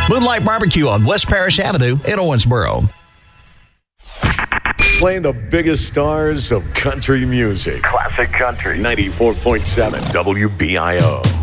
Moonlight Barbecue on West Parish Avenue in Owensboro. Playing the biggest stars of country music. Classic country. 94.7 WBIO.